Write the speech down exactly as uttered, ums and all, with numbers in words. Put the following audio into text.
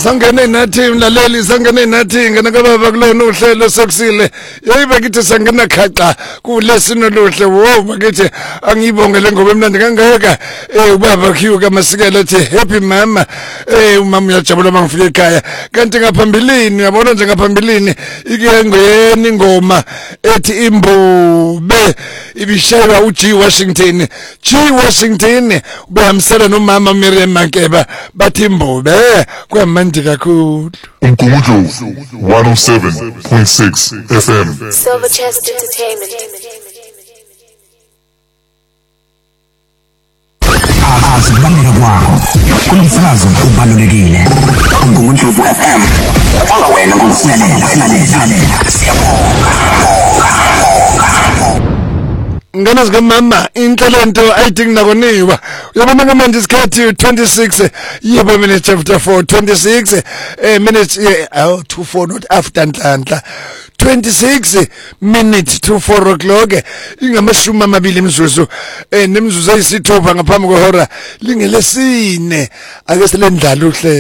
Sangene nathi mlaleli sangene nathi ngena kababa kulona uhlelo sokusile yayiba kithi sangena khaqa kulesino luhle wo bakithi angibongele ngoba emnandi kangaka eh ubaba Q kaMasikela ethi happy mama eh umama uyajabula mangifika ekhaya kanti ngaphambilini uyabona nje ngaphambilini ike ngeni ingoma ethi imbube ibishaywa uG Washington G Washington ubehambisana nomama Miriam Makeba bathi imbube kwamandi kakhulu Unkujo one oh seven point six F M Silver Chest Entertainment. Asibaleka kwakho kumsakazo ubalulekile ngumuntu F M anga wena ngumsilalela silalela siyabonga ngana sika mama inhlelento ayidinga nakoniwa uyabona ke manje isikhathi twenty-six yebo minutes after four twenty-six eh minutes oh two four not after nhlanhla twenty-six minutes to four o'clock ingamashumi amabili imizuzu eh nemzuzu ayisithupha ngaphambi kwehora lingelesine ake silendlala uhle